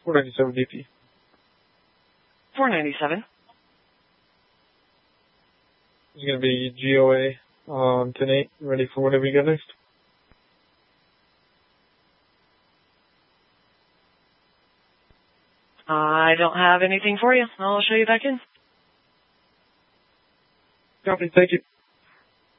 497 DP. 497. It's going to be GOA on 10-8. Ready for whatever you got next. I don't have anything for you. I'll show you back in. Copy. Thank you.